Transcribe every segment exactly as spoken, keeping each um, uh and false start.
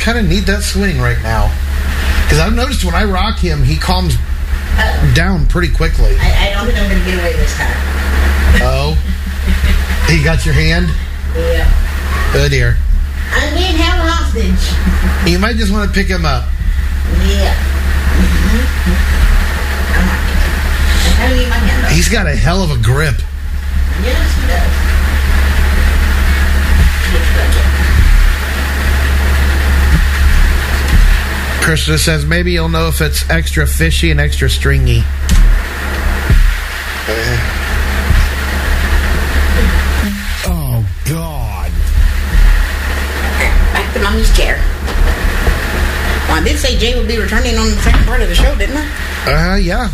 kind of need that swing right now. Because I've noticed when I rock him, he calms Uh-oh. down pretty quickly. I, I don't think I'm going to get away this time. Oh? He got your hand? Yeah. Oh, dear. I'm being held hostage. You might just want to pick him up. Yeah. Mm-hmm. I'm trying to get my hand up. He's got a hell of a grip. Yes, he does. Krista says maybe you'll know if it's extra fishy and extra stringy. Oh, God. Back to Mommy's chair. Well, I did say Jay would be returning on the second part of the show, didn't I? Uh, yeah.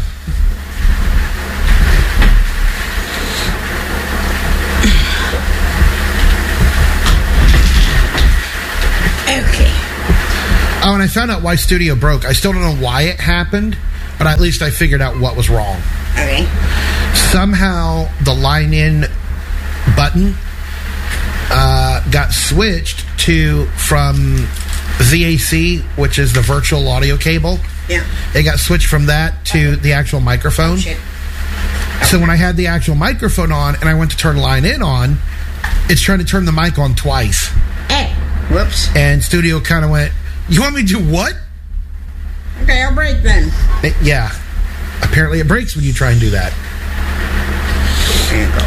Okay. Oh, and I found out why Studio broke. I still don't know why it happened, but at least I figured out what was wrong. Okay. Somehow the line-in button uh, got switched to from V A C, which is the virtual audio cable. Yeah. It got switched from that to the actual microphone. Oh, shit. So when I had the actual microphone on and I went to turn line-in on, it's trying to turn the mic on twice. Hey. Whoops. And Studio kind of went, you want me to do what? Okay, I'll break then. It, yeah. Apparently it breaks when you try and do that. There you go.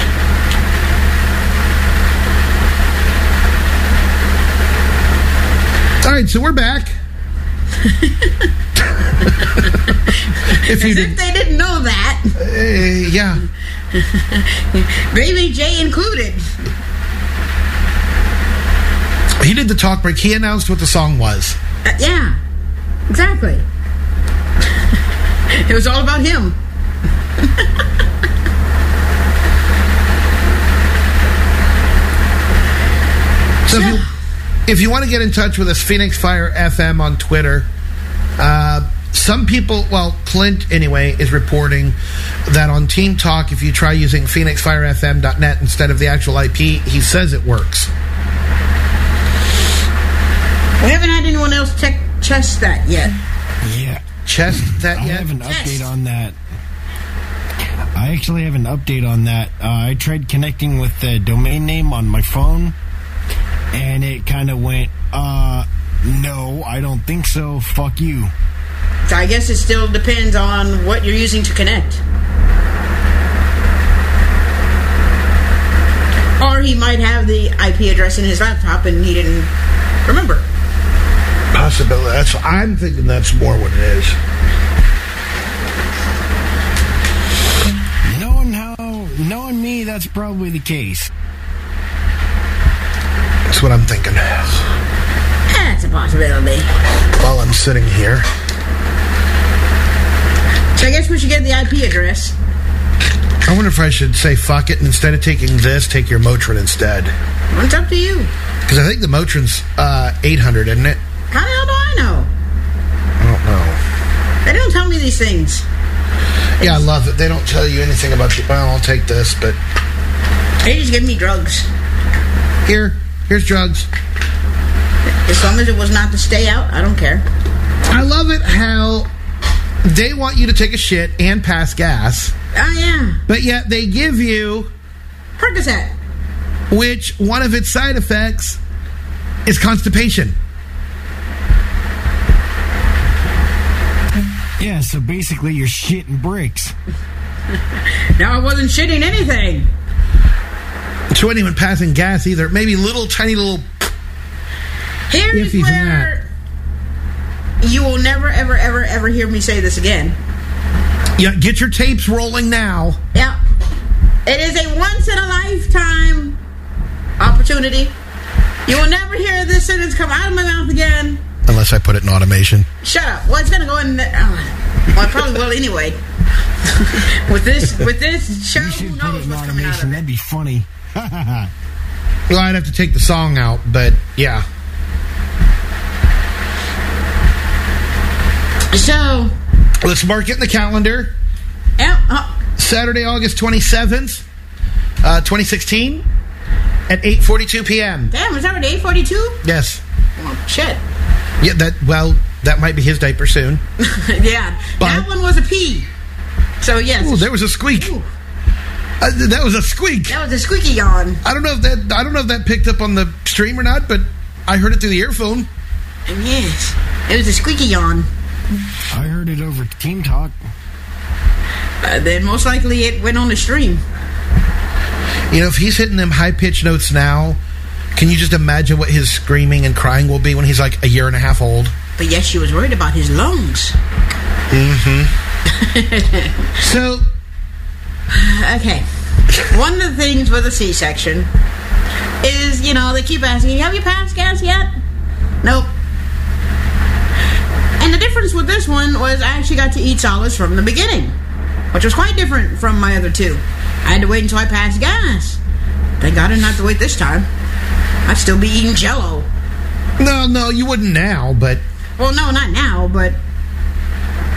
All right, so we're back. if As you if did, they didn't know that. Uh, yeah. Baby J included. He did the talk break. He announced what the song was. Uh, yeah, exactly. It was all about him. So if you, if you want to get in touch with us, Phoenix Fire F M on Twitter. Uh, some people, well, Clint anyway, is reporting that on Team Talk, if you try using phoenix fire f m dot net instead of the actual I P, he says it works. We haven't had anyone else check test that yet. Yeah. Chest that I yet? have an Test. update on that. I actually have an update on that. Uh, I tried connecting with the domain name on my phone, and it kind of went, uh, no, I don't think so. Fuck you. So I guess it still depends on what you're using to connect. Or he might have the I P address in his laptop and he didn't remember. Possibility. That's, I'm thinking that's more what it is. Knowing how, knowing me, that's probably the case. That's what I'm thinking. That's a possibility. While I'm sitting here. So I guess we should get the I P address. I wonder if I should say fuck it and instead of taking this, take your Motrin instead. Well, it's up to you. Because I think the Motrin's uh, eight hundred, isn't it? How the hell do I know? I don't know. They don't tell me these things. Yeah, I love it. They don't tell you anything about the... Well, I'll take this, but... They just give me drugs. Here. Here's drugs. As long as it was not to stay out, I don't care. I love it how they want you to take a shit and pass gas, Oh, yeah. but yet they give you, Percocet. which one of its side effects is constipation. Yeah, so basically you're shitting bricks. No, I wasn't shitting anything. She wasn't even passing gas either. Maybe little, tiny little... Here's Ify from where you will never, ever, ever, ever hear me say this again. Yeah, get your tapes rolling now. Yeah. It is a once-in-a-lifetime opportunity. You will never hear this sentence come out of my mouth again. Unless I put it in automation. Shut up. Well, it's going to go in... The, uh, well, I probably will anyway. with this with this show, You should who put knows it in what's coming out automation. of it. That'd be funny. Well, I'd have to take the song out, but yeah. So... Let's mark it in the calendar. Yeah, uh, Saturday, August twenty-seventh, uh, twenty sixteen, at eight forty-two p.m. damn, it's already eight forty-two? Yes. Oh, shit. Yeah, that, well, that might be his diaper soon. Yeah, But- that one was a pee. So, yes. Ooh, there was a squeak. Ooh, Uh, that was a squeak. that was a squeaky yawn. I don't know if that I don't know if that picked up on the stream or not, but I heard it through the earphone. Yes, it was a squeaky yawn. I heard it over Team Talk. Uh, then most likely it went on the stream. You know, if he's hitting them high pitched notes now, can you just imagine what his screaming and crying will be when he's like a year and a half old? But yes, she was worried about his lungs. So, Okay. One of the things with a C-section is, you know, they keep asking, have you passed gas yet? Nope. And the difference with this one was I actually got to eat solids from the beginning, which was quite different from my other two. I had to wait until I passed gas. Thank God I didn't have to wait this time. I'd still be eating Jell-O. no, no, you wouldn't now, but Well, no, not now, but